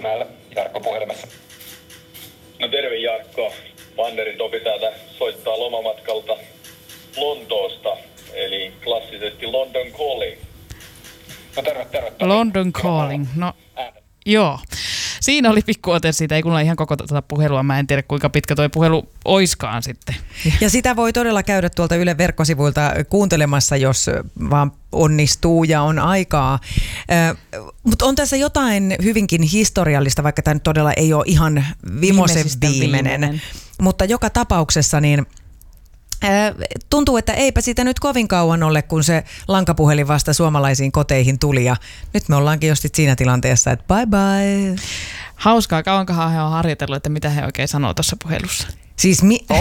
Järvenmäellä. Jarkko puhelimessa. No terve Jarkko. Vanneri Topi täältä soittaa lomamatkalta Lontoosta. Eli klassisesti London Calling. No terve. London Calling. No joo. Siinä oli pikku ote siitä, ei kuulla ihan koko tuota puhelua. Mä en tiedä, kuinka pitkä toi puhelu oiskaan sitten. Ja sitä voi todella käydä tuolta Ylen verkkosivuilta kuuntelemassa, jos vaan onnistuu ja on aikaa. Mutta on tässä jotain hyvinkin historiallista, vaikka tämä nyt todella ei ole ihan viimeisen viimeinen. Mutta joka tapauksessa niin tuntuu, että eipä siitä nyt kovin kauan ole, kun se lankapuhelin vasta suomalaisiin koteihin tuli. Ja nyt me ollaankin just siinä tilanteessa, että bye bye. Hauskaa, kauankohan he on harjoitellut, että mitä he oikein sanoo tuossa puhelussa. Siis